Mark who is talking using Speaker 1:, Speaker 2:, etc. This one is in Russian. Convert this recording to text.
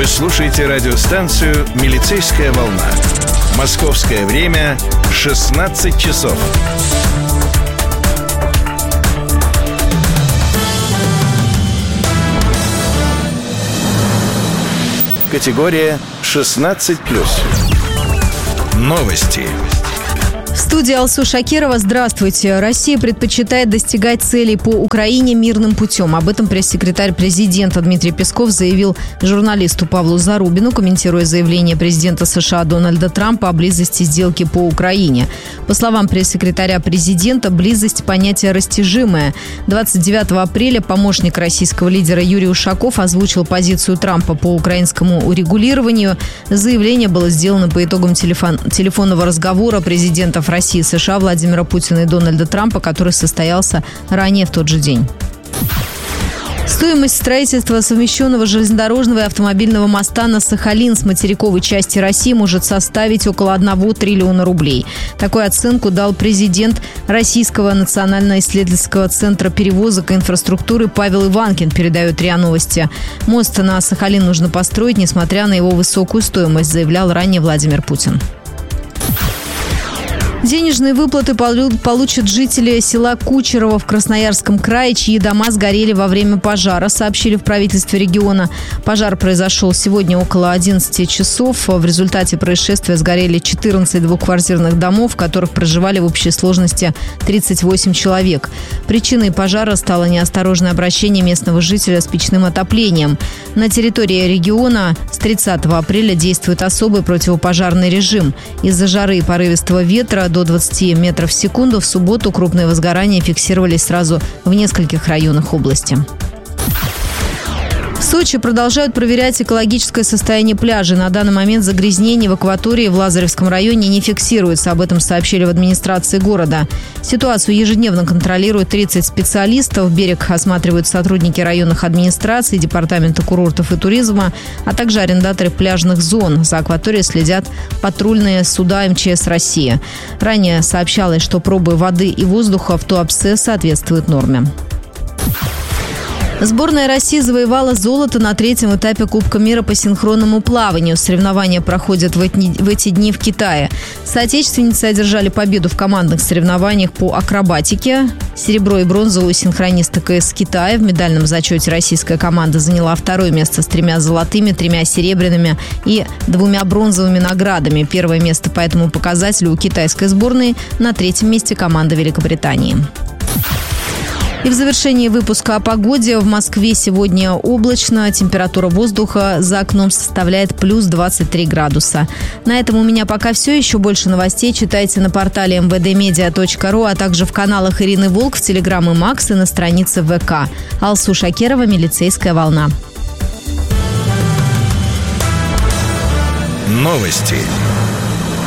Speaker 1: Вы слушаете радиостанцию «Милицейская волна». Московское время 16 часов. Категория 16+. Новости.
Speaker 2: В студии Алсу Шакирова. Здравствуйте. Россия предпочитает достигать целей по Украине мирным путем. Об этом пресс-секретарь президента Дмитрий Песков заявил журналисту Павлу Зарубину, комментируя заявление президента США Дональда Трампа о близости сделки по Украине. По словам пресс-секретаря президента, близость – понятие растяжимое. 29 апреля помощник российского лидера Юрий Ушаков озвучил позицию Трампа по украинскому урегулированию. Заявление было сделано по итогам телефонного разговора президентов России, США Владимира Путина и Дональда Трампа, который состоялся ранее в тот же день. Стоимость строительства совмещенного железнодорожного и автомобильного моста на Сахалин с материковой части России может составить около 1 триллиона рублей. Такую оценку дал президент Российского национально-исследовательского центра перевозок и инфраструктуры Павел Иванкин, передает РИА Новости. Мост на Сахалин нужно построить, несмотря на его высокую стоимость, заявлял ранее Владимир Путин. Денежные выплаты получат жители села Кучерово в Красноярском крае, чьи дома сгорели во время пожара, сообщили в правительстве региона. Пожар произошел сегодня около 11 часов. В результате происшествия сгорели 14 двухквартирных домов, в которых проживали в общей сложности 38 человек. Причиной пожара стало неосторожное обращение местного жителя с печным отоплением. На территории региона с 30 апреля действует особый противопожарный режим. Из-за жары и порывистого ветра до 20 метров в секунду в субботу крупные возгорания фиксировались сразу в нескольких районах области. В Сочи продолжают проверять экологическое состояние пляжа. На данный момент загрязнений в акватории в Лазаревском районе не фиксируется. Об этом сообщили в администрации города. Ситуацию ежедневно контролируют 30 специалистов. Берег осматривают сотрудники районных администраций, департамента курортов и туризма, а также арендаторы пляжных зон. За акваторией следят патрульные суда МЧС России. Ранее сообщалось, что пробы воды и воздуха в Туапсе соответствуют норме. Сборная России завоевала золото на 3-м этапе Кубка мира по синхронному плаванию. Соревнования проходят в эти дни в Китае. Соотечественницы одержали победу в командных соревнованиях по акробатике. Серебро и бронзу у синхронисток из Китая. В медальном зачете российская команда заняла 2-е место с 3 золотыми, 3 серебряными и 2 бронзовыми наградами. 1-е место по этому показателю у китайской сборной. На 3-м месте команда Великобритании. И в завершении выпуска о погоде. В Москве сегодня облачно. Температура воздуха за окном составляет плюс 23 градуса. На этом у меня пока все. Еще больше новостей читайте на портале mvdmedia.ru, а также в каналах Ирины Волк, в Телеграм и Макс и на странице ВК. Алсу Шакирова, «Милицейская волна».
Speaker 1: Новости